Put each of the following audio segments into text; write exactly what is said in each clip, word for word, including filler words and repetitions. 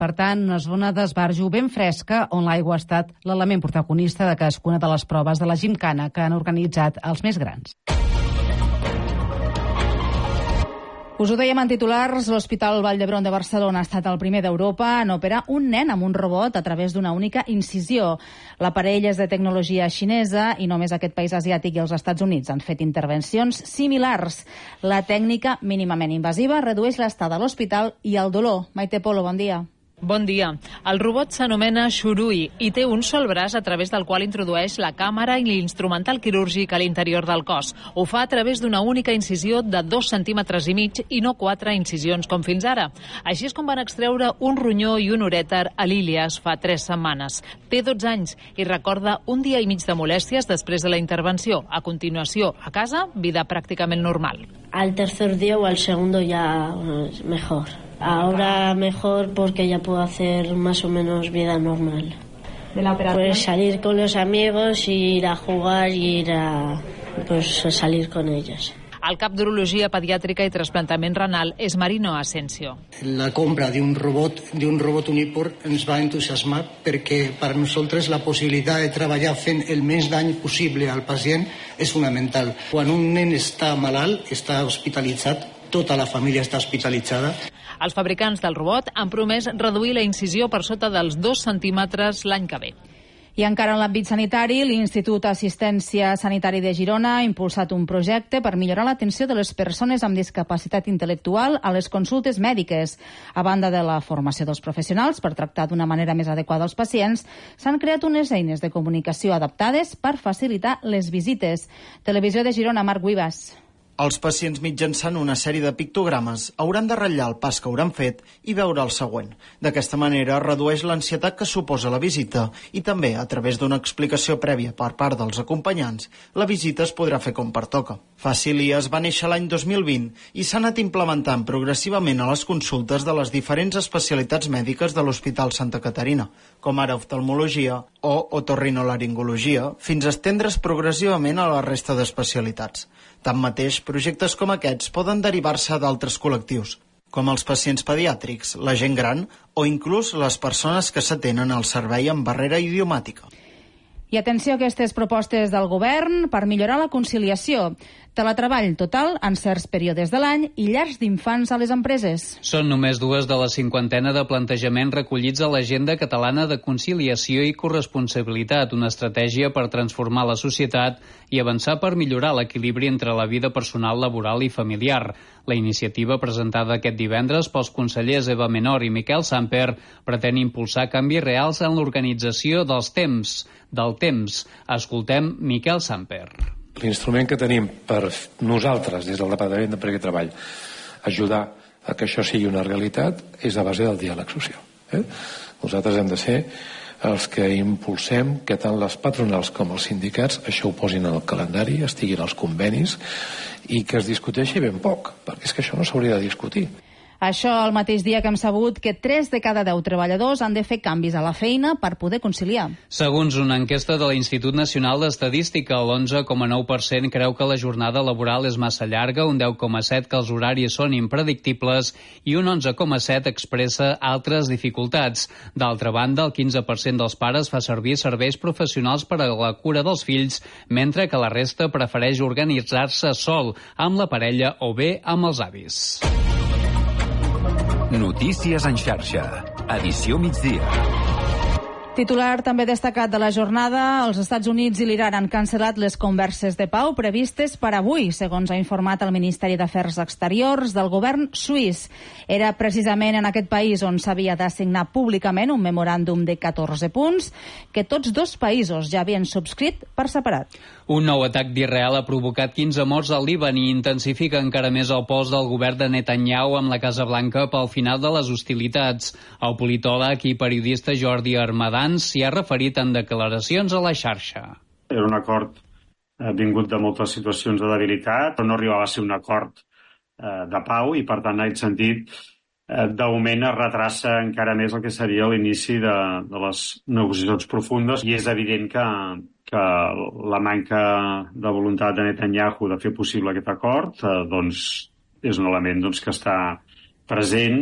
Per tant, una zona d'esbarjo ben fresca on l'aigua ha estat l'element protagonista de cadascuna de les proves de la gimcana que han organitzat els més grans. Us ho dèiem en titulars, l'Hospital Vall d'Hebron de Barcelona ha estat el primer d'Europa en operar un nen amb un robot a través d'una única incisió. L'aparell és de tecnologia xinesa i només aquest país asiàtic i els Estats Units han fet intervencions similars. La tècnica mínimament invasiva redueix l'estada a l'hospital i el dolor. Maite Polo, bon dia. Bon dia. El robot s'anomena Shurui i té un sol braç a través del qual introdueix la càmera i l'instrumental quirúrgic a l'interior del cos. Ho fa a través d'una única incisió de dos centímetres i mig i no quatre incisions com fins ara. Així és com van extreure un ronyó i un urèter a l'Ilias fa tres setmanes. Té dotze anys i recorda un dia i mig de molèsties després de la intervenció. A continuació, a casa, vida pràcticament normal. Al tercer día o al segundo ya mejor. Ahora mejor porque ya puedo hacer más o menos vida normal. ¿De la operación? Pues salir con los amigos, ir a jugar y ir a pues salir con ellos. El cap d'Urologia Pediàtrica i Trasplantament Renal és Marino Asensio. La compra d'un robot, d'un robot Uniport ens va entusiasmar perquè per nosaltres la possibilitat de treballar fent el menys dany possible al pacient és fonamental. Quan un nen està malalt, està hospitalitzat, tota la família està hospitalitzada. Els fabricants del robot han promès reduir la incisió per sota dels dos centímetres l'any que ve. I encara en l'àmbit sanitari, l'Institut d'Assistència Sanitari de Girona ha impulsat un projecte per millorar l'atenció de les persones amb discapacitat intel·lectual a les consultes mèdiques. A banda de la formació dels professionals per tractar d'una manera més adequada els pacients, s'han creat unes eines de comunicació adaptades per facilitar les visites. Televisió de Girona, Marc Guivas. Els pacients mitjançant una sèrie de pictogrames hauran de ratllar el pas que hauran fet i veure el següent. D'aquesta manera redueix l'ansietat que suposa la visita i també, a través d'una explicació prèvia per part dels acompanyants, la visita es podrà fer com pertoca. Facilias va néixer l'any dos mil vint i s'ha anat implementant progressivament a les consultes de les diferents especialitats mèdiques de l'Hospital Santa Caterina, com ara oftalmologia o otorrinolaringologia, fins a estendre's progressivament a la resta d'especialitats. Tanmateix, projectes com aquests poden derivar-se d'altres col·lectius, com els pacients pediàtrics, la gent gran o inclús les persones que s'atenen al servei amb barrera idiomàtica. I atenció a aquestes propostes del govern per millorar la conciliació. Teletreball total en certs períodes de l'any i llars d'infants a les empreses. Són només dues de la cinquantena de plantejaments recollits a l'Agenda Catalana de Conciliació i Corresponsabilitat, una estratègia per transformar la societat i avançar per millorar l'equilibri entre la vida personal, laboral i familiar. La iniciativa presentada aquest divendres pels consellers Eva Menor i Miquel Samper pretén impulsar canvis reals en l'organització dels temps, del temps. Escoltem Miquel Samper. L'instrument que tenim per nosaltres, des del Departament d'Empresa i Treball, ajudar a que això sigui una realitat és a base del diàleg social. Eh? Nosaltres hem de ser els que impulsem que tant les patronals com els sindicats això ho posin en el calendari, estiguin als convenis i que es discuteixi ben poc, perquè és que això no s'hauria de discutir. Això el mateix dia que hem sabut que tres de cada deu treballadors han de fer canvis a la feina per poder conciliar. Segons una enquesta de l'Institut Nacional d'Estadística, l'onze coma nou per cent creu que la jornada laboral és massa llarga, un deu coma set que els horaris són impredictibles i un onze coma set expressa altres dificultats. D'altra banda, el quinze per cent dels pares fa servir serveis professionals per a la cura dels fills, mentre que la resta prefereix organitzar-se sol, amb la parella o bé amb els avis. Notícies en xarxa. Edició migdia. Titular també destacat de la jornada, els Estats Units i l'Iran han cancel·lat les converses de pau previstes per avui, segons ha informat el Ministeri d'Afers Exteriors del govern suís. Era precisament en aquest país on s'havia de signar públicament un memoràndum de catorze punts que tots dos països ja havien subscrit per separat. Un nou atac d'Israel ha provocat quinze morts al Líban i intensifica encara més el pols del govern de Netanyahu amb la Casa Blanca pel final de les hostilitats. El politòleg i periodista Jordi Armadan s'hi ha referit en declaracions a la xarxa. Era un acord eh, vingut de moltes situacions de debilitat, però no arribava a ser un acord eh, de pau i, per tant, en aquest sentit, eh, d'augment es retrassa encara més el que seria l'inici de, de les negociacions profundes i és evident que, que la manca de voluntat de Netanyahu de fer possible aquest acord eh, doncs, és un element doncs, que està present.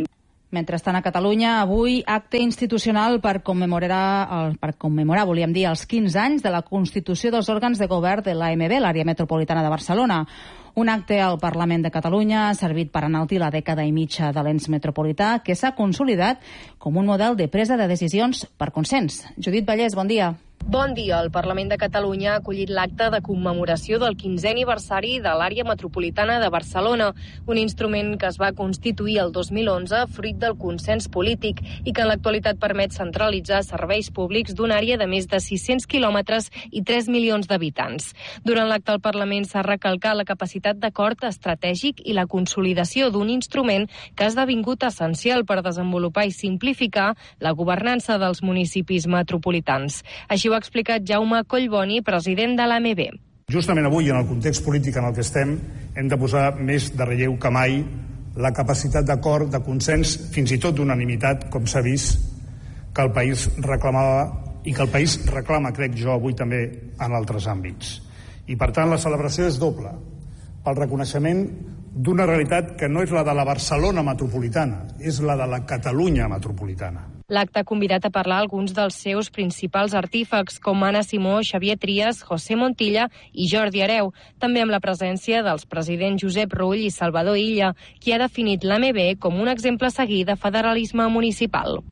Mentrestant, a Catalunya, avui acte institucional per commemorar, per commemorar, volíem dir, els quinze anys de la constitució dels òrgans de govern de l'A M B, l'àrea metropolitana de Barcelona. Un acte al Parlament de Catalunya ha servit per enaltir la dècada i mitja de l'ens metropolità, que s'ha consolidat com un model de presa de decisions per consens. Judit Vallès, bon dia. Bon dia. El Parlament de Catalunya ha acollit l'acte de commemoració del quinzè aniversari de l'àrea metropolitana de Barcelona, un instrument que es va constituir el dos mil onze fruit del consens polític i que en l'actualitat permet centralitzar serveis públics d'una àrea de més de sis-cents quilòmetres i tres milions d'habitants. Durant l'acte al Parlament s'ha recalcat la capacitat d'acord estratègic i la consolidació d'un instrument que ha esdevingut essencial per desenvolupar i simplificar la governança dels municipis metropolitans. Així ho ha explicat Jaume Collboni, president de l'A M B. Justament avui, en el context polític en el que estem, hem de posar més de relleu que mai la capacitat d'acord, de consens, fins i tot d'unanimitat, com s'ha vist, que el país reclamava i que el país reclama, crec jo, avui també en altres àmbits. I, per tant, la celebració és doble. Pel reconeixement d'una realitat que no és la de la Barcelona metropolitana, és la de la Catalunya metropolitana. L'acte ha convidat a parlar alguns dels seus principals artífecs, com Anna Simó, Xavier Trias, José Montilla i Jordi Hereu, també amb la presència dels presidents Josep Rull i Salvador Illa, qui ha definit l'A M B com un exemple a seguir de federalisme municipal.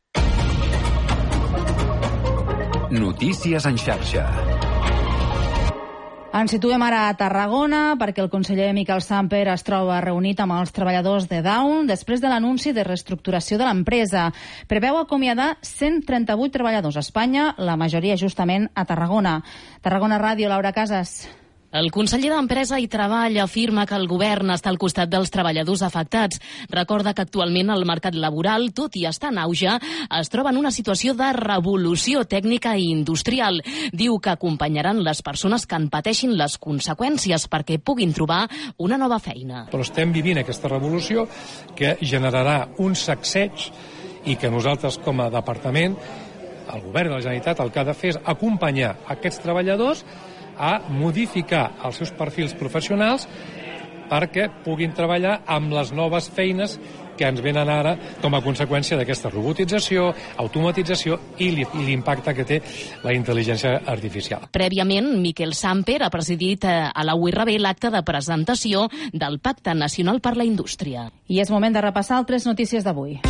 Notícies en xarxa. Ens situem ara a Tarragona perquè el conseller Miquel Samper es troba reunit amb els treballadors de Dawn després de l'anunci de reestructuració de l'empresa. Preveu acomiadar cent trenta-vuit treballadors a Espanya, la majoria justament a Tarragona. Tarragona Ràdio, Laura Casas. El conseller d'Empresa i Treball afirma que el govern està al costat dels treballadors afectats. Recorda que actualment el mercat laboral, tot i estar en auge, es troba en una situació de revolució tècnica i industrial. Diu que acompanyaran les persones que en pateixin les conseqüències perquè puguin trobar una nova feina. Però estem vivint aquesta revolució que generarà un sacseig i que nosaltres com a departament, el govern de la Generalitat, el que ha de fer és acompanyar aquests treballadors a modificar els seus perfils professionals perquè puguin treballar amb les noves feines que ens venen ara com a conseqüència d'aquesta robotització, automatització i l'impacte que té la intel·ligència artificial. Prèviament, Miquel Samper ha presidit a la U R B l'acte de presentació del Pacte Nacional per la Indústria. I és moment de repassar altres notícies d'avui.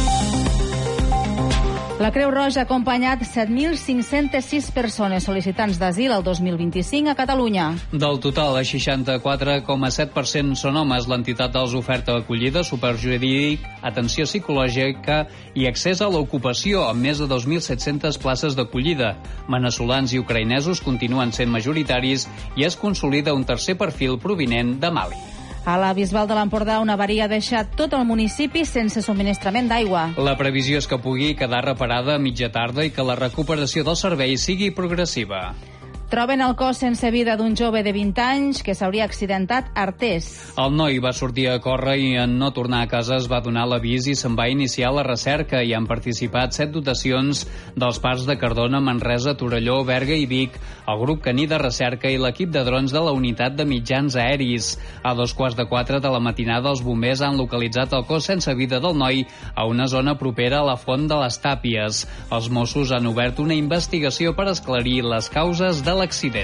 La Creu Roja ha acompanyat set mil cinc-cents sis persones sol·licitants d'asil el dos mil vint-i-cinc a Catalunya. Del total, el seixanta-quatre coma set per cent són homes. L'entitat els oferta acollida, suport jurídic, atenció psicològica i accés a l'ocupació, amb més de dos mil set-centes places d'acollida. Veneçolans i ucraïnesos continuen sent majoritaris i es consolida un tercer perfil provinent de Mali. A la Bisbal de l'Empordà, una avaria ha deixat tot el municipi sense subministrament d'aigua. La previsió és que pugui quedar reparada a mitja tarda i que la recuperació del servei sigui progressiva. Troben el cos sense vida d'un jove de vint anys que s'hauria accidentat a Artés. El noi va sortir a córrer i en no tornar a casa es va donar l'avís i se'n va iniciar la recerca. Hi han participat set dotacions dels parcs de Cardona, Manresa, Torelló, Berga i Vic, el grup caní de recerca i l'equip de drons de la unitat de mitjans aeris. A dos quarts de quatre de la matinada els bombers han localitzat el cos sense vida del noi a una zona propera a la Font de les Tàpies. Els Mossos han obert una investigació per esclarir les causes de l'accident.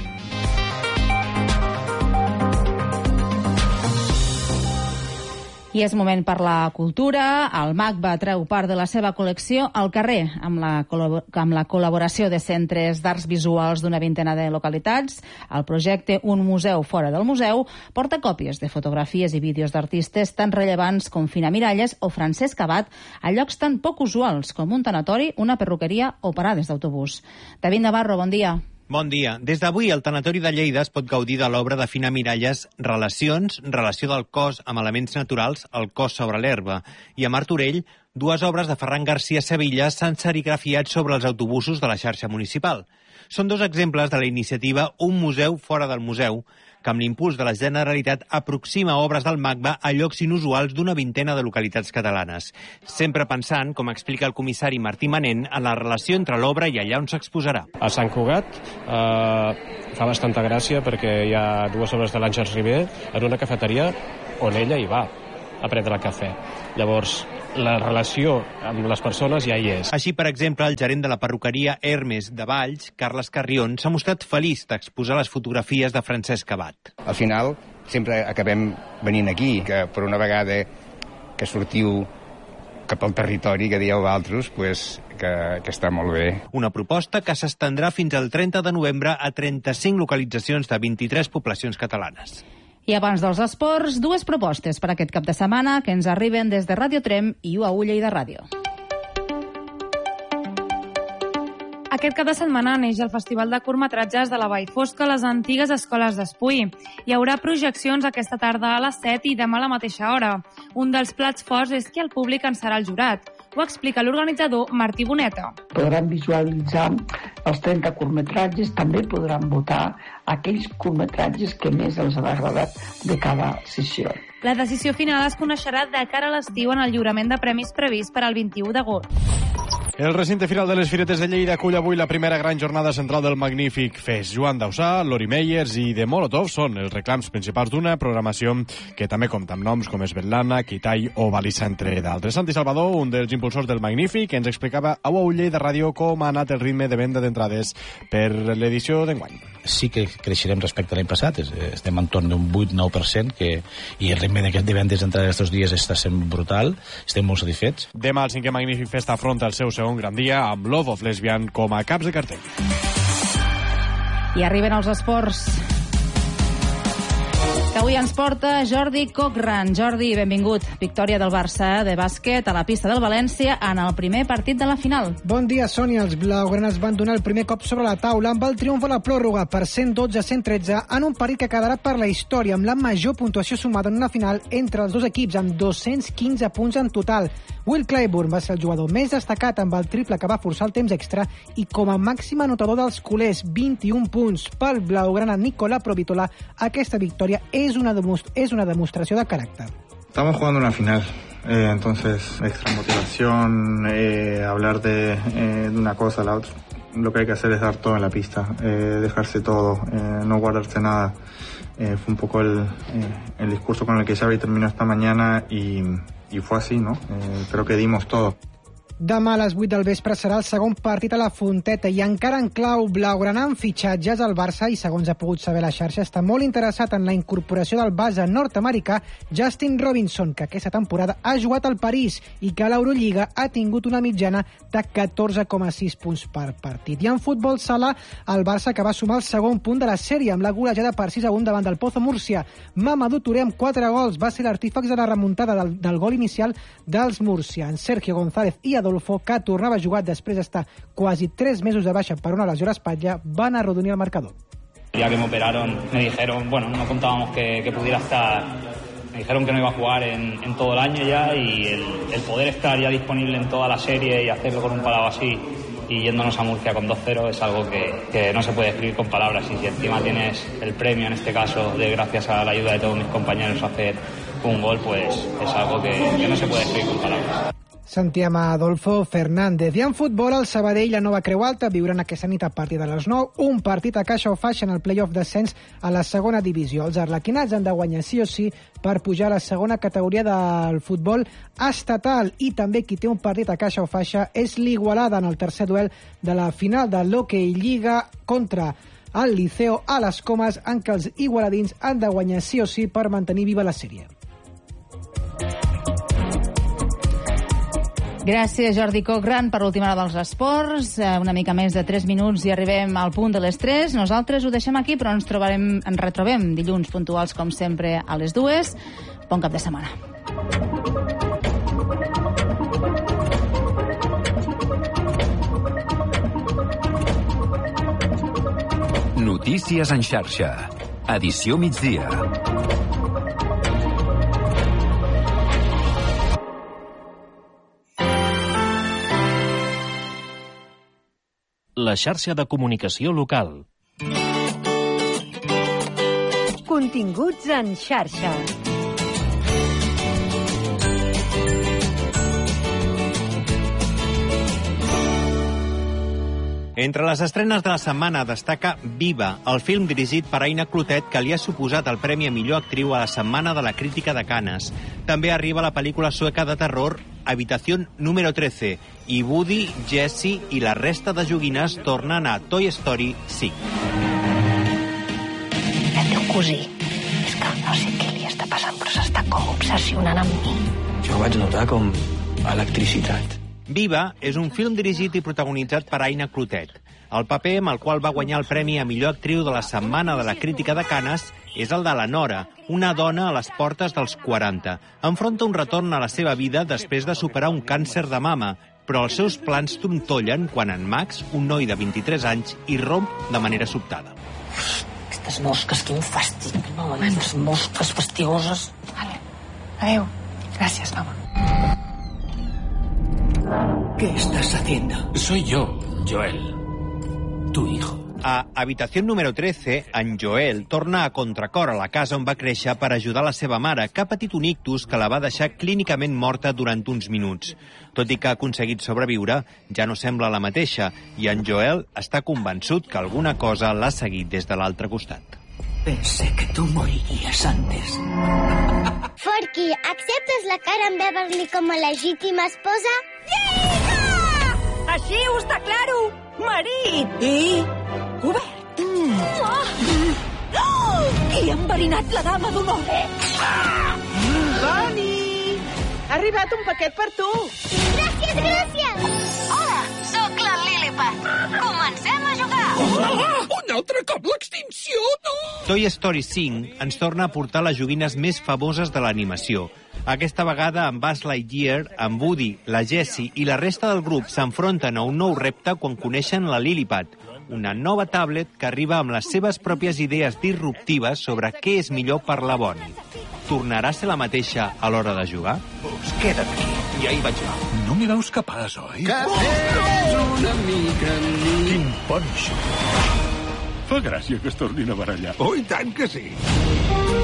I és moment per la cultura. El MACBA treu part de la seva col·lecció al carrer amb la, amb la col·laboració de centres d'arts visuals d'una vintena de localitats. El projecte Un museu fora del museu porta còpies de fotografies i vídeos d'artistes tan rellevants com Fina Miralles o Francesc Abad a llocs tan poc usuals com un tanatori, una perruqueria o parades d'autobús. David Navarro, bon dia. Bon dia. Des d'avui, el Tanatori de Lleida es pot gaudir de l'obra de Fina Miralles Relacions, relació del cos amb elements naturals, el cos sobre l'herba, i a Martorell, dues obres de Ferran García Sevilla s'han serigrafiat sobre els autobusos de la xarxa municipal. Són dos exemples de la iniciativa Un museu fora del museu, que amb l'impuls de la Generalitat aproxima obres del MACBA a llocs inusuals d'una vintena de localitats catalanes. Sempre pensant, com explica el comissari Martí Manent, en la relació entre l'obra i allà on s'exposarà. A Sant Cugat eh, fa bastanta gràcia perquè hi ha dues obres de l'Àngels Ribé en una cafeteria on ella hi va a prendre cafè. Llavors, la relació amb les persones ja hi és. Així, per exemple, el gerent de la perruqueria Hermes de Valls, Carles Carrion, s'ha mostrat feliç d'exposar les fotografies de Francesc Abat. Al final, sempre acabem venint aquí, que per una vegada que sortiu cap al territori que dieu altres, pues, que, que està molt bé. Una proposta que s'estendrà fins al trenta de novembre a trenta-cinc localitzacions de vint-i-tres poblacions catalanes. I abans dels esports, dues propostes per aquest cap de setmana que ens arriben des de Ràdio Trem i U A U Lleida Ràdio. Aquest cap de setmana neix el Festival de Curtmetratges de la Vall Fosca a les antigues escoles d'Espull. Hi haurà projeccions aquesta tarda a les set i demà a la mateixa hora. Un dels plats forts és que el públic en serà el jurat. Ho explica l'organitzador Martí Boneta. Podran visualitzar els trenta curtmetratges, també podran votar aquells curtmetratges que més els han agradat de cada sessió. La decisió final es coneixerà de cara a l'estiu en el lliurament de premis previst per al vint-i-u d'agost. El recinte firal de les Firetes de Lleida acull avui la primera gran jornada central del Magnífic Fest. Joan Dausà, Lori Meyers i The Molotov són els reclams principals d'una programació que també compta amb noms com Svetlana, Kitai o Balissa, entre d'altres. Santi Salvador, un dels impulsors del Magnífic, ens explicava a U A U Lleida Ràdio com ha anat el ritme de venda d'entrades per l'edició d'enguany. Sí que creixerem respecte a l'any passat, estem entorn d'un vuit nou per cent, que, i el ritme d'aquest de vendes d'entrades d'aquests dies està sent brutal, estem molt satisfets. Demà el cinquè Magnífic Fest afronta el seu segon gran dia amb Love of Lesbian com a caps de cartell. I arriben els esports. Que avui ens porta Jordi Cochran. Jordi, benvingut. Victòria del Barça de bàsquet a la pista del València en el primer partit de la final. Bon dia, Sònia. Els blaugranes van donar el primer cop sobre la taula amb el triomf a la pròrroga per cent dotze a cent tretze en un partit que quedarà per la història amb la major puntuació sumada en una final entre els dos equips, amb dos-cents quinze punts en total. Will Clyburn va ser el jugador més destacat amb el triple que va forçar el temps extra i com a màxim anotador dels culers, vint-i-un punts. Pel blaugrana Nicola Provitola, aquesta victòria és una, demostra és una demostració de caràcter. Estamos jugando una final, eh, entonces extra motivación, eh, hablar de, eh, de una cosa a la otra. Lo que hay que hacer es dar todo en la pista, eh, dejarse todo, eh, no guardarse nada. Eh, fue un poco el, eh, el discurso con el que Xavi terminó esta mañana y... i fue así, ¿no? Eh, creo que dimos todo. Demà a les vuit del vespre serà el segon partit a la Fonteta i encara en clau blaugrana amb fitxatges al Barça i, segons ha pogut saber la xarxa, està molt interessat en la incorporació del base nord-americà Justin Robinson, que aquesta temporada ha jugat al París i que a l'Eurolliga ha tingut una mitjana de catorze coma sis punts per partit. I en futbol sala, el Barça que va sumar el segon punt de la sèrie amb la golejada per sis a un davant del Pozo Múrcia. Mamadou Touré amb quatre gols va ser l'artífex de la remuntada del, del gol inicial dels Múrcia. En Sergio González i Adolfo, que tornava a jugar després d'estar quasi tres mesos de baixa per una lesió a l'espatlla, van arrodonir el marcador. El día que me operaron me dijeron, bueno, no contábamos que, que pudiera estar, me dijeron que no iba a jugar en, en todo el año ya y el, el poder estar ya disponible en toda la serie y hacerlo con un parado así y yéndonos a Murcia con dos cero es algo que, que no se puede escribir con palabras, y si encima tienes el premio en este caso de, gracias a la ayuda de todos mis compañeros, hacer un gol, pues es algo que, que no se puede escribir con palabras. Sentíem a Adolfo Fernández. I en futbol, el Sabadell, la nova Creu Alta, viuran aquesta nit a partir de les nou un partit a caixa o faixa en el play-off d'ascens a la segona divisió. Els arlequinats han de guanyar sí o sí per pujar a la segona categoria del futbol estatal, i també qui té un partit a caixa o faixa és l'Igualada en el tercer duel de la final de l'Hockey Lliga contra el Liceo a les Comes, en què els igualadins han de guanyar sí o sí per mantenir viva la sèrie. Gràcies, Jordi Cochran, per l'última hora dels esports. Una mica més de tres minuts i arribem al punt de les tres. Nosaltres ho deixem aquí, però ens trobarem, ens retrobem dilluns puntuals, com sempre, a les dues. Bon cap de setmana. Notícies en xarxa. Edició migdia. La xarxa de comunicació local. Continguts en xarxa. Entre les estrenes de la setmana destaca Viva, el film dirigit per Aina Clotet que li ha suposat el Premi a Millor Actriu a la Setmana de la Crítica de Canes. També arriba la pel·lícula sueca de terror Habitación número trece i Woody, Jessie i la resta de joguines tornen a Toy Story cinc. El teu cosí, és que no sé què li està passant, però s'està com obsessionant amb mi. Jo vaig notar com electricitat. Viva és un film dirigit i protagonitzat per Aina Clotet. El paper amb el qual va guanyar el Premi a Millor Actriu de la Setmana de la Crítica de Canes és el de la Nora, una dona a les portes dels quaranta. Enfronta un retorn a la seva vida després de superar un càncer de mama, però els seus plans trontollen quan en Max, un noi de vint-i-tres anys, irromp de manera sobtada. Aquestes mosques, quin fàstic, no? Les mosques fastidioses. Vale. Adéu. Gràcies, mama. ¿Qué estás haciendo? Soy yo, Joel, tu hijo. A Habitación número trece, en Joel torna a contracor a la casa on va créixer per ajudar la seva mare, que ha patit un ictus que la va deixar clínicament morta durant uns minuts. Tot i que ha aconseguit sobreviure, ja no sembla la mateixa, i en Joel està convençut que alguna cosa l'ha seguit des de l'altre costat. Pensé que tú morirías antes. Forky, acceptes la Karen Beverly com a legítima esposa? Així ho està claro! Marit! I? Obert! Mm. Oh! Oh! Qui ha enverinat la dama d'honor? Bonnie! Ha arribat un paquet per tu! Gràcies, gràcies! Hola, sóc la Lilliput. Comencem a jugar! Oh, un altre cop l'extinció, no! Toy Story cinc ens torna a portar les joguines més famoses de l'animació. Aquesta vegada amb Buzz Lightyear, amb Woody, la Jessie i la resta del grup s'enfronten a un nou repte quan coneixen la Lilliput, una nova tablet que arriba amb les seves pròpies idees disruptives sobre què és millor per la Bonnie. Tornarà a ser la mateixa a l'hora de jugar? Pues queda't aquí, ja hi vaig jo. No m'hi veus capaç, oi? Que tens una mica en mi. Quin ponxo. Fa gràcia que es tornin a barallar. Oh, i tant que sí.